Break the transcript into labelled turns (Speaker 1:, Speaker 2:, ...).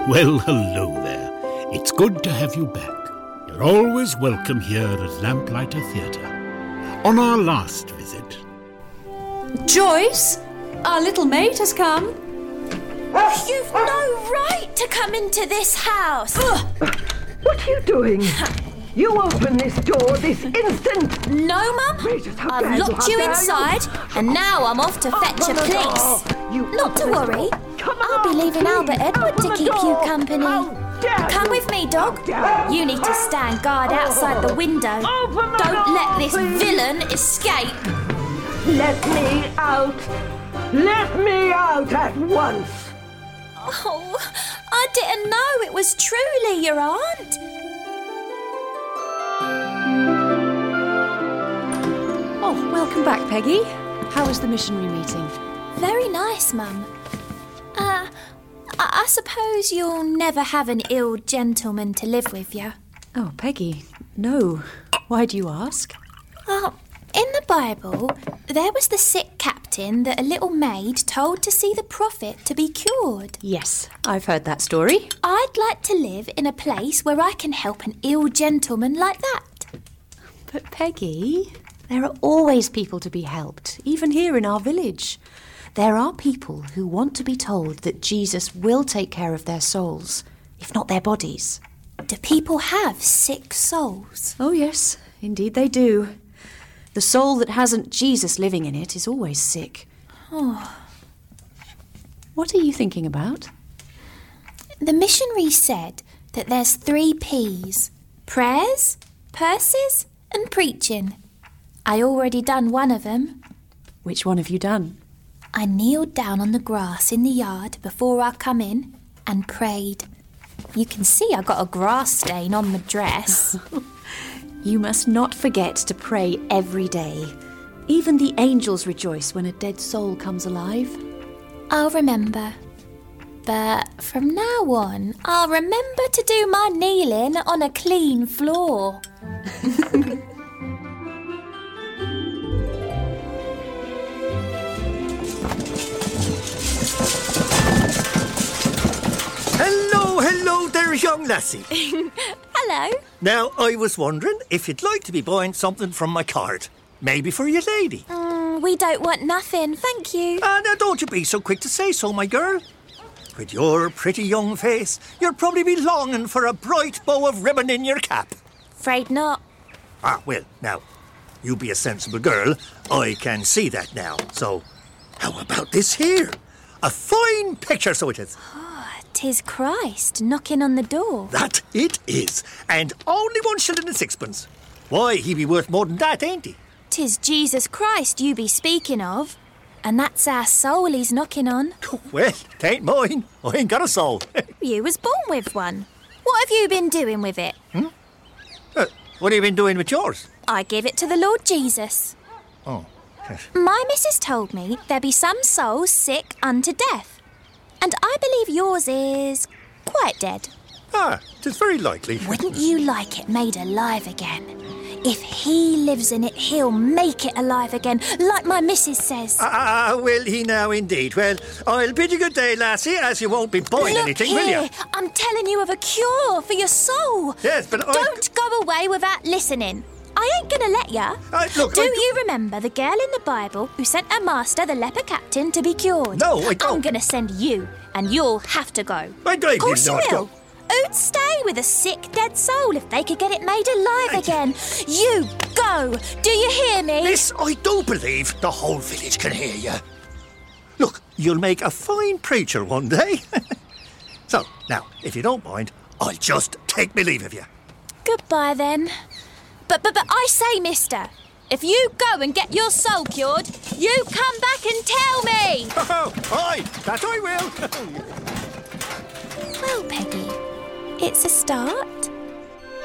Speaker 1: Well, hello there. It's good to have you back. You're always welcome here at Lamplighter Theatre. On our last visit...
Speaker 2: Joyce, our little maid has come.
Speaker 3: You've no right to come into this house.
Speaker 4: What are you doing? You open this door this instant.
Speaker 3: No, Mum. I've locked you inside, and now I'm off to fetch a police. Not to worry. I'll be leaving Albert Edward to keep you company. Come with me, dog. You need to stand guard outside the window. Don't let this villain escape.
Speaker 4: Let me out. Let me out at once.
Speaker 3: Oh, I didn't know it was truly your aunt.
Speaker 2: Oh, welcome back, Peggy. How was the missionary meeting?
Speaker 3: Very nice, Mum. I suppose you'll never have an ill gentleman to live with you.
Speaker 2: Oh, Peggy, no. Why do you ask?
Speaker 3: Oh, in the Bible, there was the sick captain that a little maid told to see the prophet to be cured.
Speaker 2: Yes, I've heard that story.
Speaker 3: I'd like to live in a place where I can help an ill gentleman like that.
Speaker 2: But Peggy, there are always people to be helped, even here in our village. There are people who want to be told that Jesus will take care of their souls, if not their bodies.
Speaker 3: Do people have sick souls?
Speaker 2: Oh yes, indeed they do. The soul that hasn't Jesus living in it is always sick.
Speaker 3: Oh.
Speaker 2: What are you thinking about?
Speaker 3: The missionary said that there's 3 P's. Prayers, purses and preaching. I already done one of them.
Speaker 2: Which one have you done?
Speaker 3: I kneeled down on the grass in the yard before I come in and prayed. You can see I got a grass stain on my dress.
Speaker 2: You must not forget to pray every day. Even the angels rejoice when a dead soul comes alive.
Speaker 3: I'll remember. But from now on, I'll remember to do my kneeling on a clean floor.
Speaker 5: Hello there, young lassie.
Speaker 3: Hello.
Speaker 5: Now, I was wondering if you'd like to be buying something from my cart. Maybe for your lady.
Speaker 3: We don't want nothing, thank you.
Speaker 5: Now don't you be so quick to say so, my girl. With your pretty young face, you'll probably be longing for a bright bow of ribbon in your cap.
Speaker 3: Afraid not.
Speaker 5: Well, now, you be a sensible girl. I can see that now. So, how about this here? A fine picture, so it is.
Speaker 3: 'Tis Christ knocking on the door.
Speaker 5: That it is. And only 1 shilling and 6pence. Why, he be worth more than that, ain't he?
Speaker 3: 'Tis Jesus Christ you be speaking of. And that's our soul he's knocking on.
Speaker 5: Well, t'ain't mine. I ain't got a soul.
Speaker 3: You was born with one. What have you been doing with it?
Speaker 5: What have you been doing with yours?
Speaker 3: I give it to the Lord Jesus.
Speaker 5: Oh.
Speaker 3: My missus told me there be some souls sick unto death. And I believe yours is quite dead.
Speaker 5: 'Tis very likely.
Speaker 3: Wouldn't you like it made alive again? If he lives in it, he'll make it alive again, like my missus says.
Speaker 5: Will he now indeed? Well, I'll bid you good day, lassie, as you won't be buying anything, will you?
Speaker 3: I'm telling you of a cure for your soul.
Speaker 5: Yes, but
Speaker 3: Don't go away without listening. I ain't gonna let ya. Do you remember the girl in the Bible who sent her master, the leper captain, to be cured?
Speaker 5: No, I don't.
Speaker 3: I'm gonna send you, and you'll have to go.
Speaker 5: I
Speaker 3: Of course you will. Who'd stay with a sick, dead soul if they could get it made alive again? You go! Do you hear me?
Speaker 5: Miss, I do believe the whole village can hear you. Look, you'll make a fine preacher one day. So, now, if you don't mind, I'll just take me leave of you.
Speaker 3: Goodbye, then. But I say, mister, if you go and get your soul cured, you come back and tell me!
Speaker 5: Aye, that I will.
Speaker 3: Well, Peggy, it's a start.